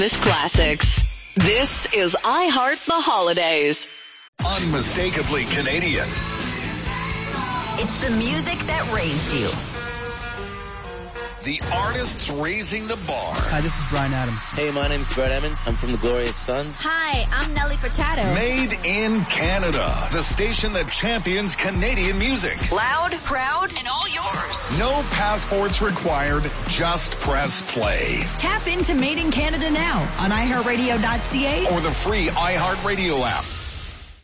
This Classics. This is I Heart the Holidays. Unmistakably Canadian. It's the music that raised you. The artists raising the bar. Hi, this is Bryan Adams. Hey, my name's Brett Emmons. I'm from the Glorious Sons. Hi, I'm Nelly Furtado. Made in Canada. The station that champions Canadian music. Loud, proud, and all yours. No passports required. Just press play. Tap into Made in Canada now on iHeartRadio.ca Or the free iHeartRadio app.